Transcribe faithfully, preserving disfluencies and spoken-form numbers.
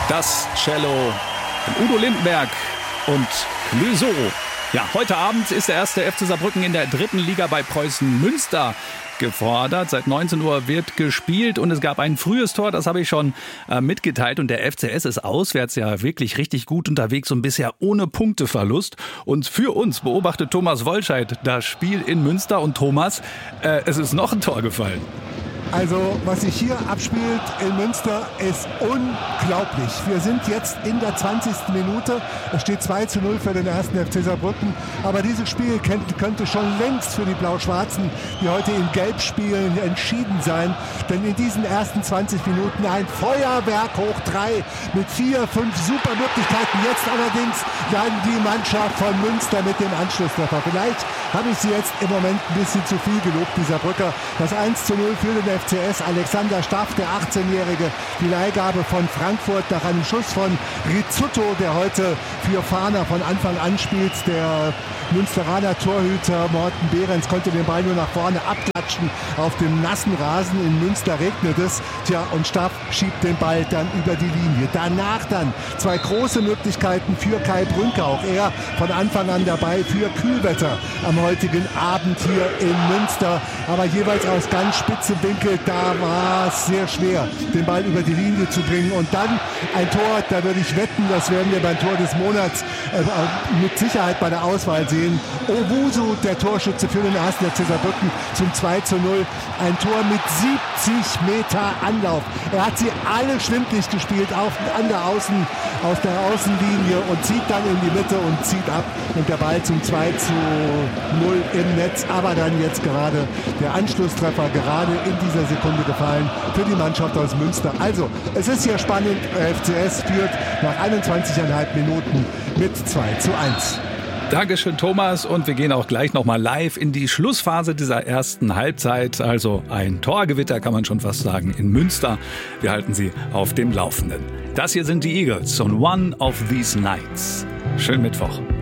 Das Cello von Udo Lindenberg und Clouseau. Ja, heute Abend ist der erste F C Saarbrücken in der dritten Liga bei Preußen Münster gefordert. Seit neunzehn Uhr wird gespielt und es gab ein frühes Tor, das habe ich schon äh, mitgeteilt. Und der F C S ist auswärts ja wirklich richtig gut unterwegs und bisher ohne Punkteverlust. Und für uns beobachtet Thomas Wolscheid das Spiel in Münster. Und Thomas, äh, es ist noch ein Tor gefallen. Also, was sich hier abspielt in Münster, ist unglaublich. Wir sind jetzt in der zwanzigsten Minute. Es steht zwei zu null für den ersten F C Saarbrücken. Aber dieses Spiel könnte schon längst für die Blau-Schwarzen, die heute in Gelb spielen, entschieden sein. Denn in diesen ersten zwanzig Minuten ein Feuerwerk hoch drei mit vier, fünf super Möglichkeiten. Jetzt allerdings dann die Mannschaft von Münster mit dem Anschlusstreffer. Vielleicht habe ich sie jetzt im Moment ein bisschen zu viel gelobt, die Saarbrücker. Das eins zu null für den F C S. Alexander Staff, der achtzehnjährige, die Leihgabe von Frankfurt nach einem Schuss von Rizzuto, der heute für Fahner von Anfang an spielt. Der Münsteraner Torhüter Morten Behrens konnte den Ball nur nach vorne abklatschen. Auf dem nassen Rasen in Münster regnet es. Tja, und Staff schiebt den Ball dann über die Linie. Danach dann zwei große Möglichkeiten für Kai Brünke. Auch er von Anfang an dabei für Kühlwetter am heutigen Abend hier in Münster. Aber jeweils aus ganz spitzem Winkel. Da war es sehr schwer, den Ball über die Linie zu bringen. Und dann ein Tor, da würde ich wetten, das werden wir beim Tor des Monats äh, mit Sicherheit bei der Auswahl sehen. Owusu, der Torschütze für den ersten F C Saarbrücken zum zwei zu null. Ein Tor mit siebzig Meter Anlauf. Er hat sie alle schwimmlich gespielt, auf, an der Außen, aus der Außenlinie und zieht dann in die Mitte und zieht ab. Und der Ball zum zwei zu null im Netz. Aber dann jetzt gerade der Anschlusstreffer, gerade in dieser Sekunde gefallen für die Mannschaft aus Münster. Also, es ist hier spannend. F C S führt nach einundzwanzig Komma fünf Minuten mit zwei zu eins. Dankeschön, Thomas. Und wir gehen auch gleich nochmal live in die Schlussphase dieser ersten Halbzeit. Also ein Torgewitter, kann man schon fast sagen, in Münster. Wir halten Sie auf dem Laufenden. Das hier sind die Eagles und One of These Nights. Schönen Mittwoch.